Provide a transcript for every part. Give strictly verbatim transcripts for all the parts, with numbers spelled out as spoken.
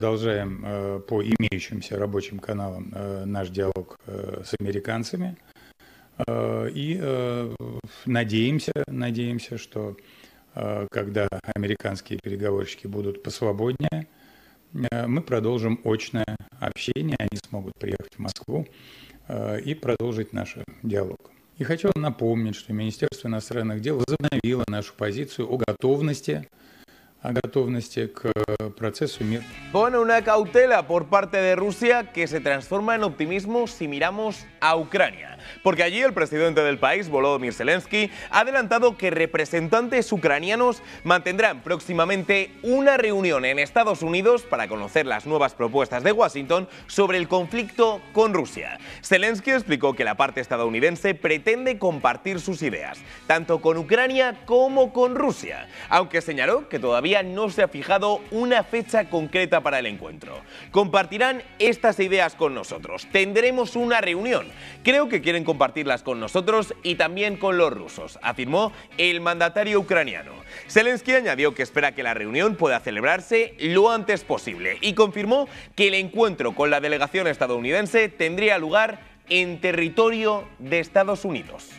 Продолжаем э, по имеющимся рабочим каналам э, наш диалог э, с американцами э, и э, надеемся, надеемся, что э, когда американские переговорщики будут посвободнее, э, мы продолжим очное общение, они смогут приехать в Москву э, и продолжить наш диалог. И хочу напомнить, что Министерство иностранных дел возобновило нашу позицию о готовности a готовности к процесу мира. Pone una cautela por parte de Rusia que se transforma en optimismo si miramos a Ucrania. Porque allí el presidente del país, Volodymyr Zelensky, ha adelantado que representantes ucranianos mantendrán próximamente una reunión en Estados Unidos para conocer las nuevas propuestas de Washington sobre el conflicto con Rusia. Zelensky explicó que la parte estadounidense pretende compartir sus ideas, tanto con Ucrania como con Rusia, aunque señaló que todavía no se ha fijado una fecha concreta para el encuentro. Compartirán estas ideas con nosotros. Tendremos una reunión. Creo que quieren compartirlas con nosotros y también con los rusos, afirmó el mandatario ucraniano. Zelensky añadió que espera que la reunión pueda celebrarse lo antes posible y confirmó que el encuentro con la delegación estadounidense tendría lugar en territorio de Estados Unidos.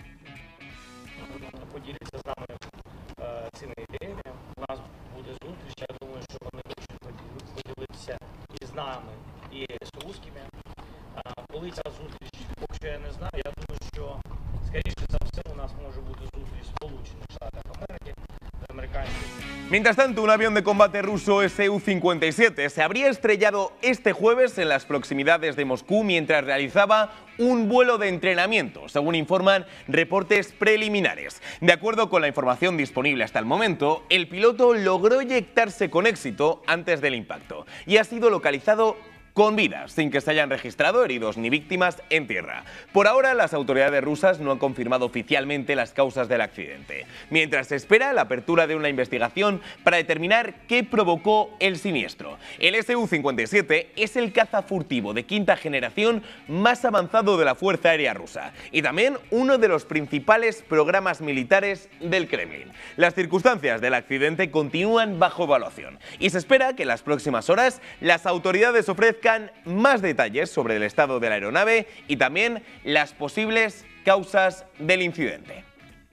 Я думаю, що вони хочуть поділитися і з нами, і з русскими. Коли ця зустріч, поки що я не знаю, я думаю, що, скоріше за все, у нас може бути зустріч в Сполучених Штатах Америки, американських. Mientras tanto, un avión de combate ruso S U cincuenta y siete se habría estrellado este jueves en las proximidades de Moscú mientras realizaba un vuelo de entrenamiento, según informan reportes preliminares. De acuerdo con la información disponible hasta el momento, el piloto logró eyectarse con éxito antes del impacto y ha sido localizado con vida, sin que se hayan registrado heridos ni víctimas en tierra. Por ahora, las autoridades rusas no han confirmado oficialmente las causas del accidente, mientras se espera la apertura de una investigación para determinar qué provocó el siniestro. El S U cincuenta y siete es el caza furtivo de quinta generación más avanzado de la Fuerza Aérea Rusa y también uno de los principales programas militares del Kremlin. Las circunstancias del accidente continúan bajo evaluación y se espera que en las próximas horas las autoridades ofrezcan más detalles sobre el estado de la aeronave y también las posibles causas del incidente.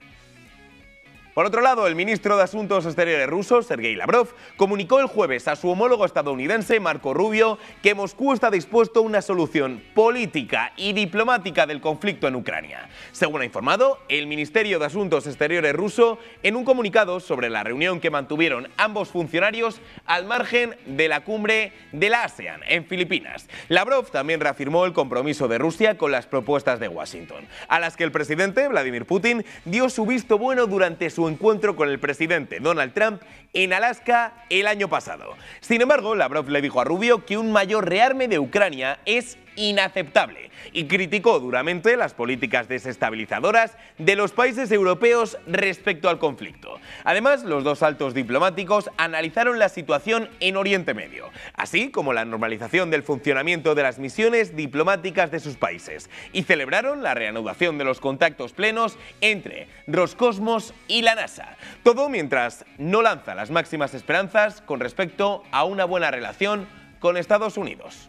Por otro lado, el ministro de Asuntos Exteriores ruso, Sergei Lavrov, comunicó el jueves a su homólogo estadounidense, Marco Rubio, que Moscú está dispuesto a una solución política y diplomática del conflicto en Ucrania. Según ha informado el Ministerio de Asuntos Exteriores ruso en un comunicado sobre la reunión que mantuvieron ambos funcionarios al margen de la cumbre de la ASEAN en Filipinas. Lavrov también reafirmó el compromiso de Rusia con las propuestas de Washington, a las que el presidente Vladimir Putin dio su visto bueno durante su encuentro con el presidente Donald Trump en Alaska el año pasado. Sin embargo, Lavrov le dijo a Rubio que un mayor rearme de Ucrania es inaceptable y criticó duramente las políticas desestabilizadoras de los países europeos respecto al conflicto. Además, los dos altos diplomáticos analizaron la situación en Oriente Medio, así como la normalización del funcionamiento de las misiones diplomáticas de sus países, y celebraron la reanudación de los contactos plenos entre Roscosmos y la NASA. Todo mientras no lanza las máximas esperanzas con respecto a una buena relación con Estados Unidos.